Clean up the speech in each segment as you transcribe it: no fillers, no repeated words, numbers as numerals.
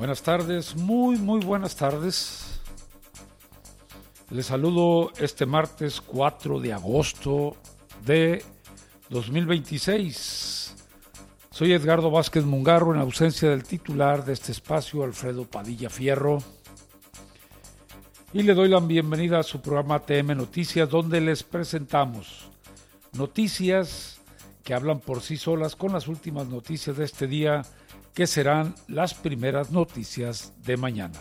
Buenas tardes, muy buenas tardes. Les saludo este martes 4 de agosto de 2026. Soy Edgardo Vázquez Mungarro, en ausencia del titular de este espacio, Alfredo Padilla Fierro. Y le doy la bienvenida a su programa ATM Noticias, donde les presentamos noticias que hablan por sí solas con las últimas noticias de este día, que serán las primeras noticias de mañana.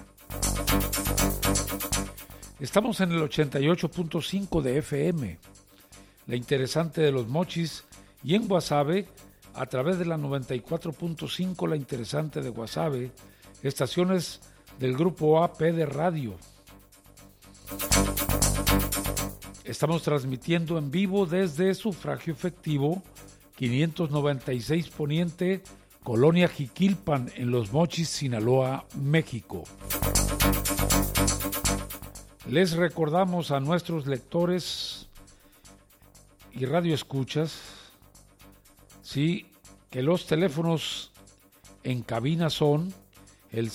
Estamos en el 88.5 de FM, la interesante de Los Mochis, y en Guasave, a través de la 94.5, la interesante de Guasave, estaciones del grupo AP de radio. Estamos transmitiendo en vivo desde Sufragio Efectivo 596 Poniente, Colonia Jiquilpan, en Los Mochis, Sinaloa, México. Les recordamos a nuestros lectores y radioescuchas, sí, que los teléfonos en cabina son el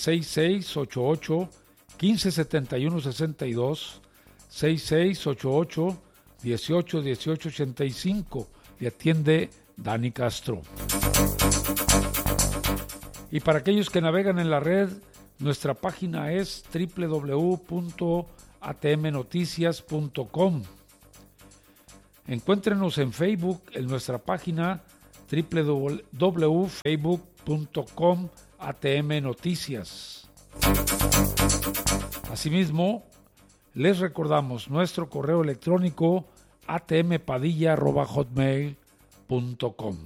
6688-1571-62, 6688-181885, le atiende Dani Castro. Y para aquellos que navegan en la red, nuestra página es www.atmnoticias.com. Encuéntrenos en Facebook en nuestra página www.facebook.com/atmnoticias. Asimismo, les recordamos nuestro correo electrónico atmpadilla@hotmail.com.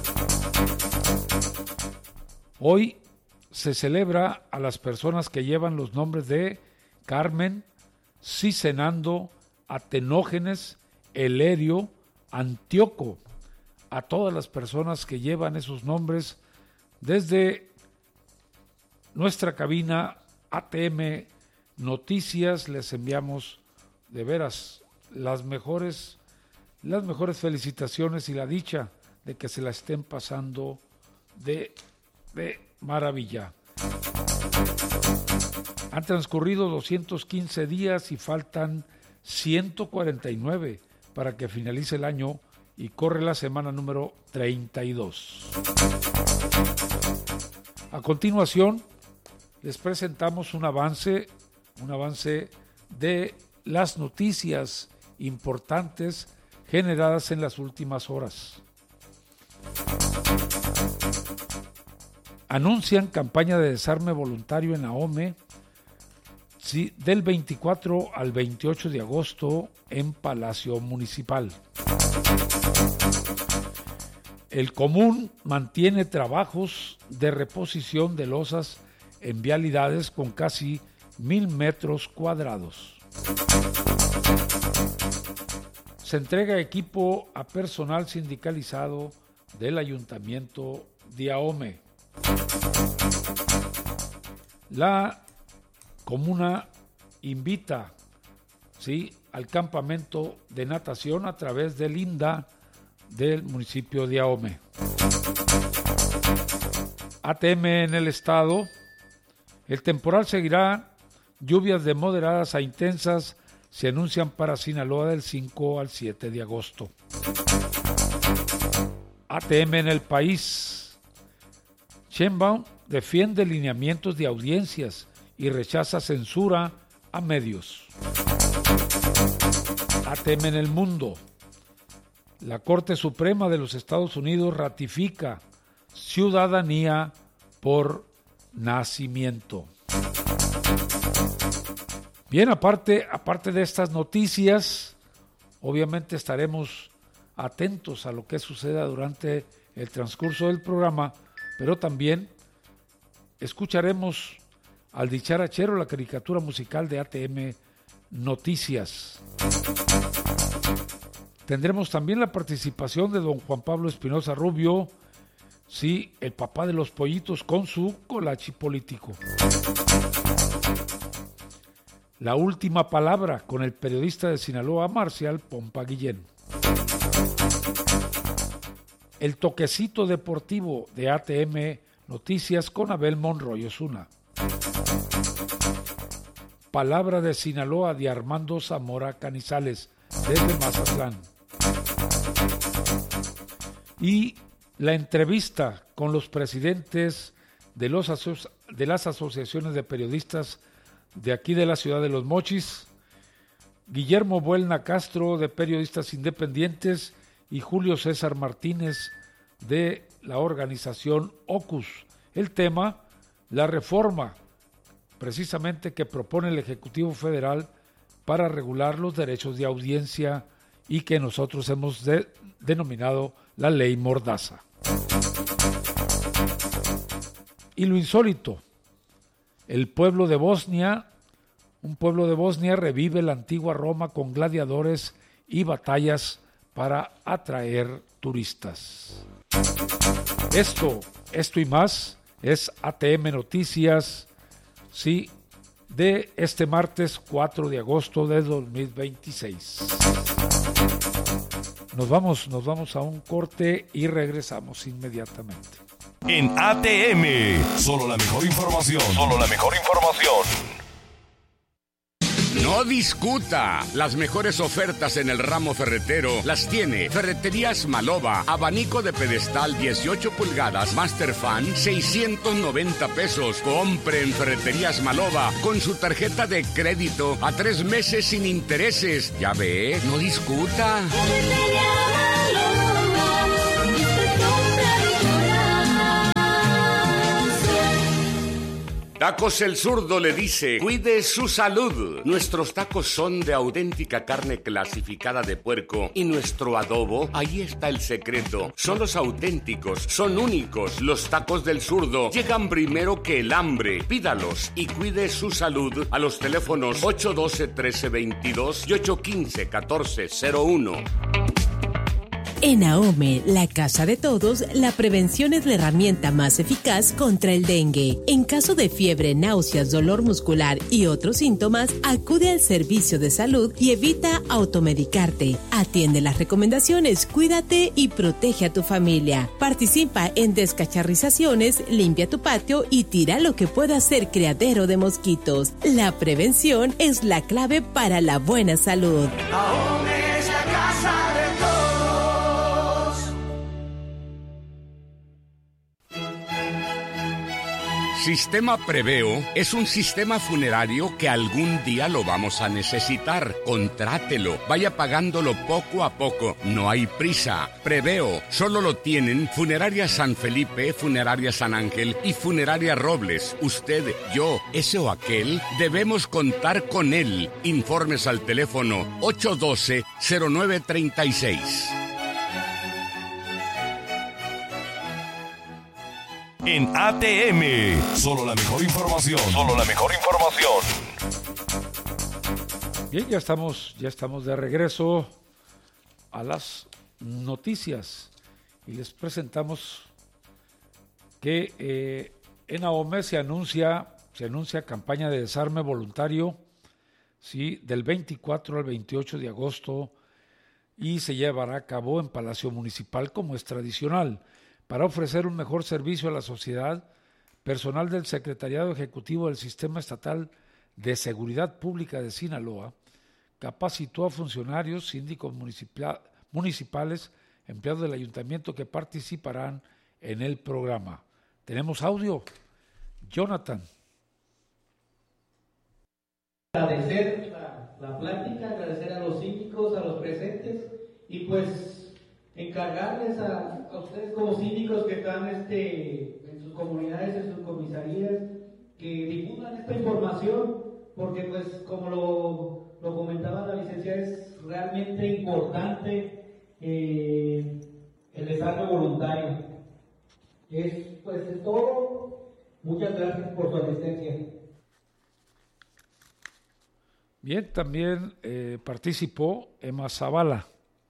Hoy se celebra a las personas que llevan los nombres de Carmen, Cicenando, Atenógenes, Elerio, Antíoco. A todas las personas que llevan esos nombres, desde nuestra cabina ATM Noticias les enviamos de veras las mejores felicitaciones y la dicha de que se la estén pasando de maravilla. Han transcurrido 215 días y faltan 149 para que finalice el año y corre la semana número 32. A continuación, les presentamos un avance de las noticias importantes generadas en las últimas horas. Anuncian campaña de desarme voluntario en Ahome, sí, del 24 al 28 de agosto en Palacio Municipal. El Común mantiene trabajos de reposición de losas en vialidades con casi 1,000 metros cuadrados. Se entrega equipo a personal sindicalizado del Ayuntamiento de Ahome. La comuna invita, ¿sí?, al campamento de natación a través del INDA del municipio de Ahome. ATM en el estado. El temporal seguirá. Lluvias de moderadas a intensas se anuncian para Sinaloa del 5 al 7 de agosto. ATM en el país. Sheinbaum defiende lineamientos de audiencias y rechaza censura a medios. ATM en el mundo. La Corte Suprema de los Estados Unidos ratifica ciudadanía por nacimiento. Bien, aparte de estas noticias, obviamente estaremos atentos a lo que suceda durante el transcurso del programa, pero también escucharemos al dicharachero, la caricatura musical de ATM Noticias. Tendremos también la participación de don Juan Pablo Espinosa Rubio, sí, el papá de los pollitos, con su colachi político. La última palabra con el periodista de Sinaloa, Marcial Pompa Guillén. El toquecito deportivo de ATM Noticias con Abel Monroy Osuna. Palabra de Sinaloa de Armando Zamora Canizales, desde Mazatlán. Y la entrevista con los presidentes de las asociaciones de periodistas de aquí de la ciudad de Los Mochis, Guillermo Buelna Castro, de Periodistas Independientes, y Julio César Martínez, de la organización OCUS. El tema, la reforma precisamente que propone el Ejecutivo Federal para regular los derechos de audiencia y que nosotros hemos denominado la Ley Mordaza. Y lo insólito, el pueblo de Bosnia, un pueblo de Bosnia revive la antigua Roma con gladiadores y batallas para atraer turistas. Esto y más es ATM Noticias, sí, de este martes 4 de agosto de 2026. Nos vamos a un corte y regresamos inmediatamente. En ATM, solo la mejor información. Solo la mejor información. No discuta. Las mejores ofertas en el ramo ferretero las tiene Ferreterías Maloba. Abanico de pedestal 18 pulgadas, Master Fan, 690 pesos. Compre en Ferreterías Maloba con su tarjeta de crédito a 3 meses sin intereses. Ya ve, no discuta. Tacos El Zurdo le dice, cuide su salud. Nuestros tacos son de auténtica carne clasificada de puerco y nuestro adobo, ahí está el secreto. Son los auténticos, son únicos. Los tacos del Zurdo llegan primero que el hambre. Pídalos y cuide su salud a los teléfonos 812-1322 y 815-1401. En AOME, la casa de todos, la prevención es la herramienta más eficaz contra el dengue. En caso de fiebre, náuseas, dolor muscular y otros síntomas, acude al servicio de salud y evita automedicarte. Atiende las recomendaciones, cuídate y protege a tu familia. Participa en descacharrizaciones, limpia tu patio y tira lo que pueda ser criadero de mosquitos. La prevención es la clave para la buena salud. AOME es la casa de todos. Sistema Preveo es un sistema funerario que algún día lo vamos a necesitar. Contrátelo, vaya pagándolo poco a poco. No hay prisa. Preveo solo lo tienen Funeraria San Felipe, Funeraria San Ángel y Funeraria Robles. Usted, yo, ese o aquel, debemos contar con él. Informes al teléfono 812-0936. En ATM, solo la mejor información. Solo la mejor información. Bien, ya estamos de regreso a las noticias y les presentamos que en AOME se anuncia campaña de desarme voluntario, sí, del 24 al 28 de agosto, y se llevará a cabo en Palacio Municipal como es tradicional. Para ofrecer un mejor servicio a la sociedad, personal del Secretariado Ejecutivo del Sistema Estatal de Seguridad Pública de Sinaloa capacitó a funcionarios, síndicos municipales, empleados del ayuntamiento que participarán en el programa. Tenemos audio. Jonathan. Agradecer la plática, agradecer a los síndicos, a los presentes y pues encargarles a ustedes como síndicos que están en sus comunidades, en sus comisarías, que difundan esta información, porque pues como lo comentaba la licenciada, es realmente importante el desarme voluntario. Es todo. Muchas gracias por su asistencia. Bien, también participó Emma Zavala.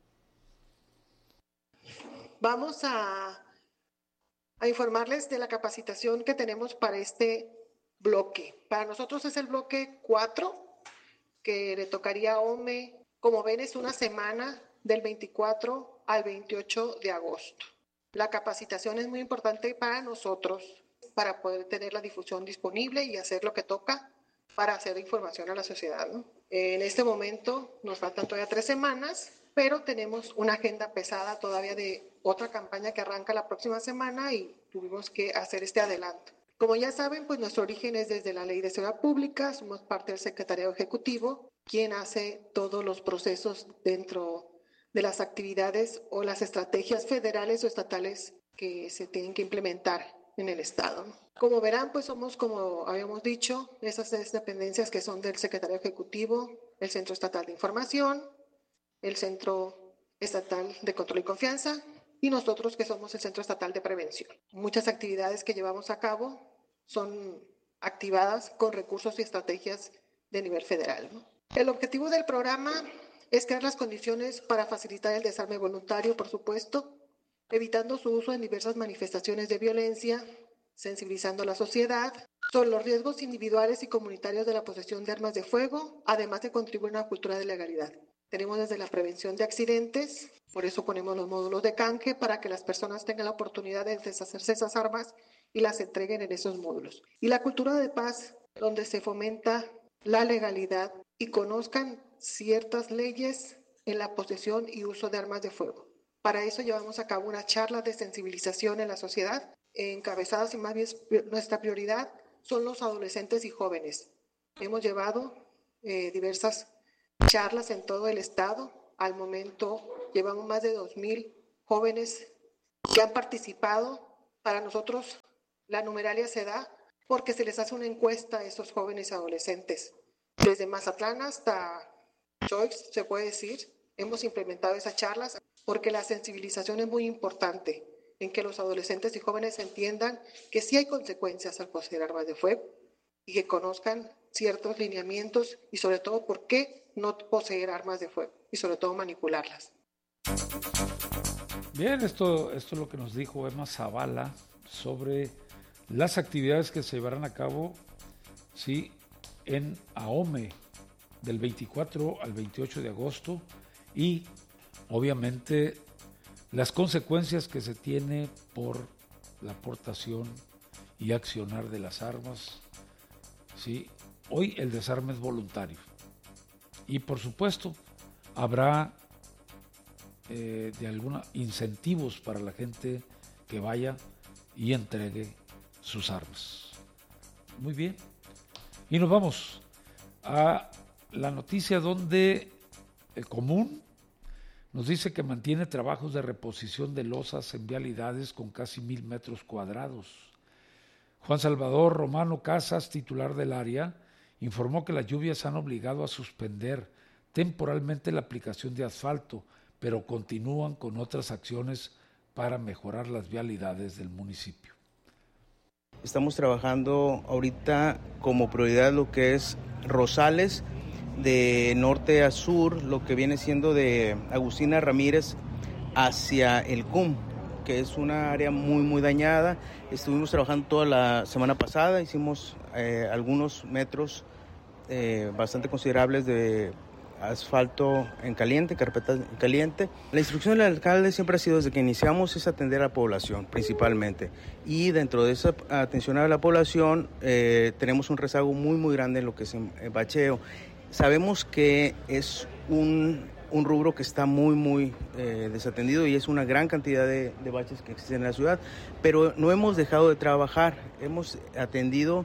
Vamos a informarles de la capacitación que tenemos para este bloque. Para nosotros es el bloque 4, que le tocaría a OME. Como ven, es una semana del 24 al 28 de agosto. La capacitación es muy importante para nosotros para poder tener la difusión disponible y hacer lo que toca para hacer información a la sociedad, ¿no? En este momento nos faltan todavía 3 semanas, pero tenemos una agenda pesada todavía de otra campaña que arranca la próxima semana y tuvimos que hacer este adelanto. Como ya saben, pues nuestro origen es desde la Ley de Seguridad Pública, somos parte del Secretariado Ejecutivo, quien hace todos los procesos dentro de las actividades o las estrategias federales o estatales que se tienen que implementar en el Estado. Como verán, pues somos, como habíamos dicho, esas 3 dependencias que son del Secretariado Ejecutivo, el Centro Estatal de Información, el Centro Estatal de Control y Confianza y nosotros que somos el Centro Estatal de Prevención. Muchas actividades que llevamos a cabo son activadas con recursos y estrategias de nivel federal, ¿no? El objetivo del programa es crear las condiciones para facilitar el desarme voluntario, por supuesto, evitando su uso en diversas manifestaciones de violencia, sensibilizando a la sociedad sobre los riesgos individuales y comunitarios de la posesión de armas de fuego, además de contribuir a una cultura de legalidad. Tenemos desde la prevención de accidentes, por eso ponemos los módulos de canje para que las personas tengan la oportunidad de deshacerse de esas armas y las entreguen en esos módulos. Y la cultura de paz, donde se fomenta la legalidad y conozcan ciertas leyes en la posesión y uso de armas de fuego. Para eso llevamos a cabo una charla de sensibilización en la sociedad, encabezadas y más bien nuestra prioridad son los adolescentes y jóvenes. Hemos llevado diversas charlas en todo el estado. Al momento llevamos más de 2,000 jóvenes que han participado. Para nosotros la numeralia se da porque se les hace una encuesta a esos jóvenes adolescentes. Desde Mazatlán hasta Choix, se puede decir, hemos implementado esas charlas porque la sensibilización es muy importante en que los adolescentes y jóvenes entiendan que sí hay consecuencias al poseer armas de fuego y que conozcan ciertos lineamientos y sobre todo por qué no poseer armas de fuego y sobre todo manipularlas. Bien, esto es lo que nos dijo Emma Zavala sobre las actividades que se llevarán a cabo, sí, en AOME del 24 al 28 de agosto y obviamente las consecuencias que se tiene por la aportación y accionar de las armas. Sí, hoy el desarme es voluntario y por supuesto habrá de alguna incentivos para la gente que vaya y entregue sus armas. Muy bien. Y nos vamos a la noticia donde el Común nos dice que mantiene trabajos de reposición de losas en vialidades con casi 1,000 metros cuadrados. Juan Salvador Romano Casas, titular del área, informó que las lluvias han obligado a suspender temporalmente la aplicación de asfalto, pero continúan con otras acciones para mejorar las vialidades del municipio. Estamos trabajando ahorita como prioridad lo que es Rosales, de norte a sur, lo que viene siendo de Agustina Ramírez hacia el CUM, que es una área muy dañada. Estuvimos trabajando toda la semana pasada, hicimos algunos metros bastante considerables de asfalto en caliente, carpeta en caliente. La instrucción del alcalde siempre ha sido, desde que iniciamos, es atender a la población principalmente, y dentro de esa atención a la población tenemos un rezago muy grande en lo que es bacheo. Sabemos que es un rubro que está muy desatendido y es una gran cantidad de baches que existen en la ciudad, pero no hemos dejado de trabajar. Hemos atendido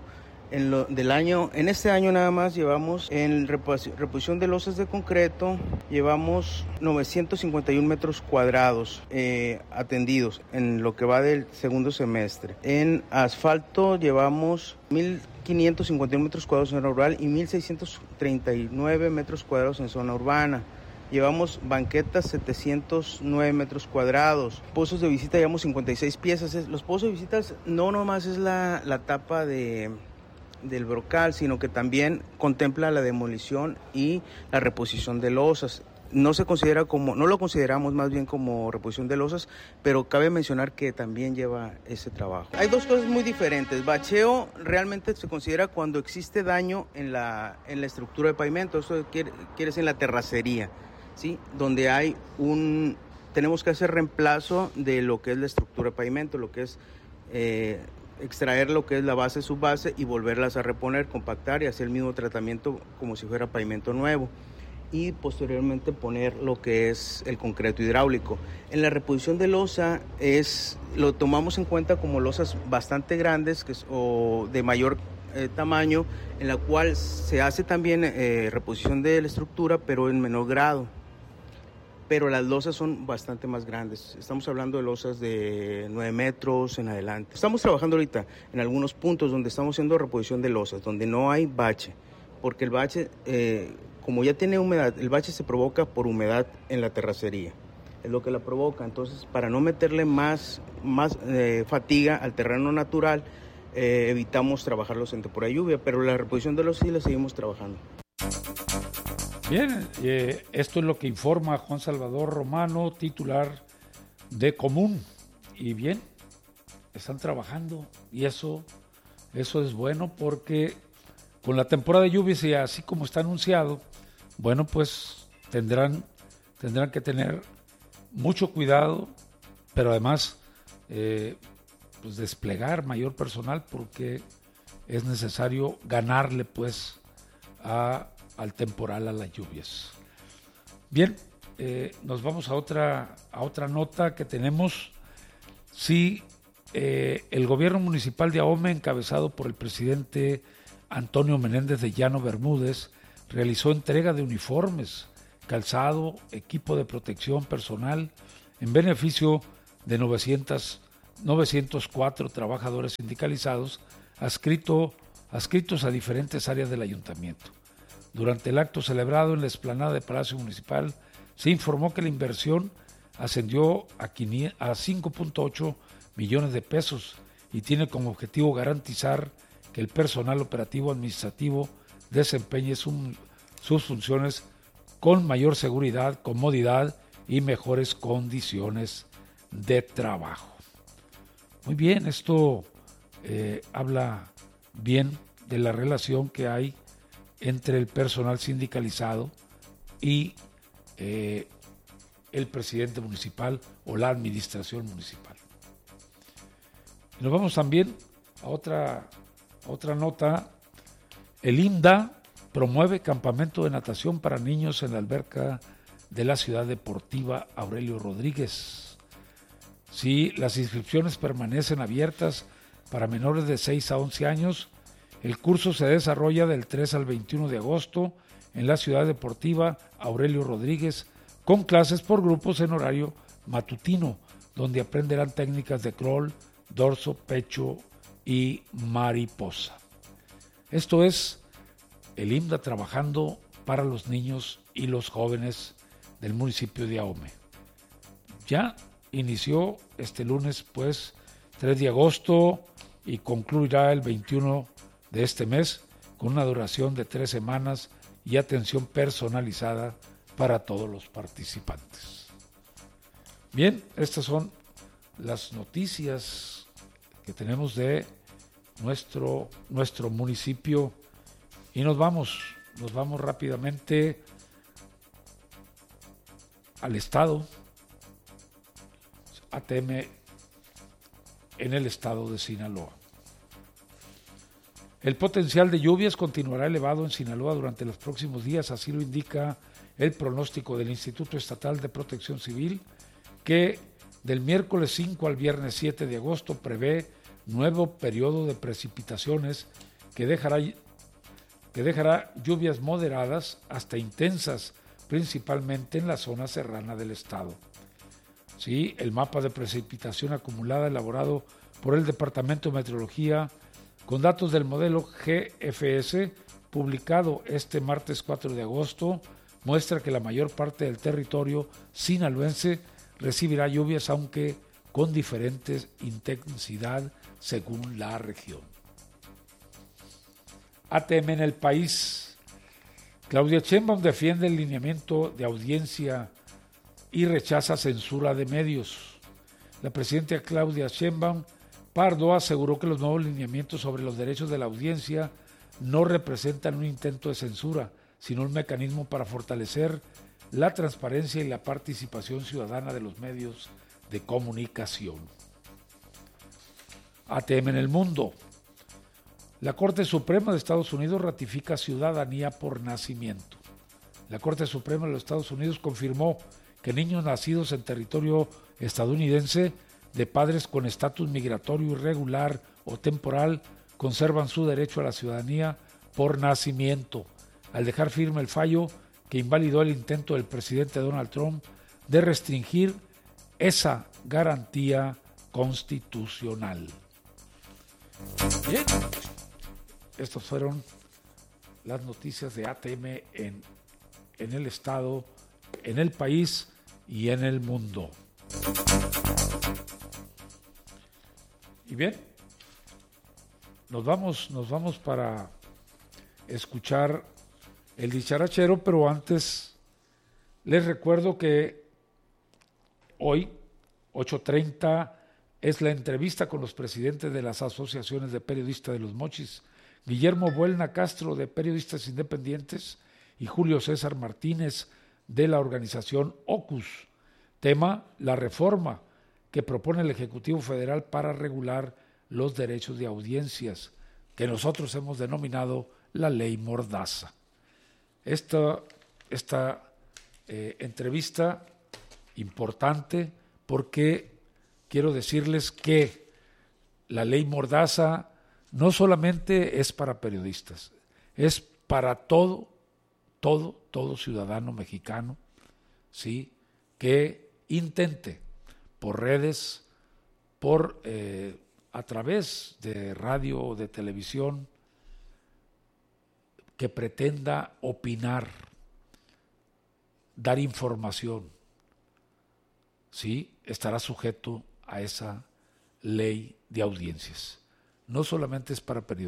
en este año nada más llevamos en reposición de losas de concreto, llevamos 951 metros cuadrados atendidos en lo que va del segundo semestre. En asfalto llevamos 1,551 metros cuadrados en zona rural y 1,639 metros cuadrados en zona urbana. Llevamos banquetas 709 metros cuadrados. Pozos de visita llevamos 56 piezas. Los pozos de visitas no nomás es la tapa del brocal, sino que también contempla la demolición y la reposición de losas. No lo consideramos más bien como reposición de losas, pero cabe mencionar que también lleva ese trabajo. Hay dos cosas muy diferentes. Bacheo realmente se considera cuando existe daño en la estructura de pavimento. Eso quiere decir en la terracería, ¿sí? Donde tenemos que hacer reemplazo de lo que es la estructura de pavimento, lo que es extraer lo que es la base, subbase y volverlas a reponer, compactar y hacer el mismo tratamiento como si fuera pavimento nuevo. Y posteriormente poner lo que es el concreto hidráulico. En la reposición de losa lo tomamos en cuenta como losas bastante grandes o de mayor tamaño, en la cual se hace también reposición de la estructura, pero en menor grado. Pero las losas son bastante más grandes. Estamos hablando de losas de 9 metros en adelante. Estamos trabajando ahorita en algunos puntos donde estamos haciendo reposición de losas, donde no hay bache, porque el bache, como ya tiene humedad, el bache se provoca por humedad en la terracería. Es lo que la provoca. Entonces, para no meterle más fatiga al terreno natural, evitamos trabajarlos en temporada de lluvia, pero la reposición de los sí la seguimos trabajando. Bien, esto es lo que informa Juan Salvador Romano, titular de Común. Y bien, están trabajando y eso es bueno porque con la temporada de lluvias y así como está anunciado, bueno, pues tendrán que tener mucho cuidado, pero además pues desplegar mayor personal porque es necesario ganarle pues al temporal, a las lluvias. Bien, nos vamos a otra nota que tenemos. Sí, el gobierno municipal de Ahome, encabezado por el presidente Antonio Menéndez de Llano Bermúdez, realizó entrega de uniformes, calzado, equipo de protección personal en beneficio de 904 trabajadores sindicalizados adscritos a diferentes áreas del ayuntamiento. Durante el acto celebrado en la explanada de Palacio Municipal, se informó que la inversión ascendió a 5.8 millones de pesos y tiene como objetivo garantizar que el personal operativo administrativo desempeñe sus funciones con mayor seguridad, comodidad y mejores condiciones de trabajo. Muy bien, esto habla bien de la relación que hay entre el personal sindicalizado y el presidente municipal o la administración municipal. Nos vamos también a otra nota. El IMDA promueve campamento de natación para niños en la alberca de la Ciudad Deportiva Aurelio Rodríguez. Sí, las inscripciones permanecen abiertas para menores de 6 a 11 años. El curso se desarrolla del 3 al 21 de agosto en la Ciudad Deportiva Aurelio Rodríguez, con clases por grupos en horario matutino, donde aprenderán técnicas de crawl, dorso, pecho y mariposa. Esto es el IMDA trabajando para los niños y los jóvenes del municipio de Ahome. Ya inició este lunes, pues, 3 de agosto y concluirá el 21 de este mes con una duración de 3 semanas y atención personalizada para todos los participantes. Bien, estas son las noticias que tenemos de nuestro municipio y nos vamos rápidamente al estado, ATM en el estado de Sinaloa. El potencial de lluvias continuará elevado en Sinaloa durante los próximos días, así lo indica el pronóstico del Instituto Estatal de Protección Civil, que del miércoles 5 al viernes 7 de agosto prevé nuevo periodo de precipitaciones que dejará lluvias moderadas hasta intensas, principalmente en la zona serrana del estado. Sí, el mapa de precipitación acumulada elaborado por el Departamento de Meteorología con datos del modelo GFS, publicado este martes 4 de agosto, muestra que la mayor parte del territorio sinaloense recibirá lluvias, aunque con diferente intensidad según la región. ATM en el país. Claudia Sheinbaum defiende el lineamiento de audiencia y rechaza censura de medios. La presidenta Claudia Sheinbaum Pardo aseguró que los nuevos lineamientos sobre los derechos de la audiencia no representan un intento de censura, sino un mecanismo para fortalecer la transparencia y la participación ciudadana de los medios de comunicación. ATM en el mundo. La Corte Suprema de Estados Unidos ratifica ciudadanía por nacimiento. La Corte Suprema de los Estados Unidos confirmó que niños nacidos en territorio estadounidense de padres con estatus migratorio irregular o temporal conservan su derecho a la ciudadanía por nacimiento, al dejar firme el fallo que invalidó el intento del presidente Donald Trump de restringir esa garantía constitucional. Bien, estas fueron las noticias de ATM en el estado, en el país y en el mundo. Y bien, nos vamos para escuchar el dicharachero, pero antes les recuerdo que hoy, 8:30, es la entrevista con los presidentes de las asociaciones de periodistas de Los Mochis, Guillermo Buelna Castro, de Periodistas Independientes, y Julio César Martínez, de la organización OCUS. Tema: la reforma que propone el Ejecutivo Federal para regular los derechos de audiencias, que nosotros hemos denominado la Ley Mordaza. Esta entrevista importante, porque quiero decirles que la Ley Mordaza no solamente es para periodistas, es para todo ciudadano mexicano, ¿sí?, que intente por redes, a través de radio o de televisión, que pretenda opinar, dar información, ¿sí?, estará sujeto a esa ley de audiencias. No solamente es para periodistas.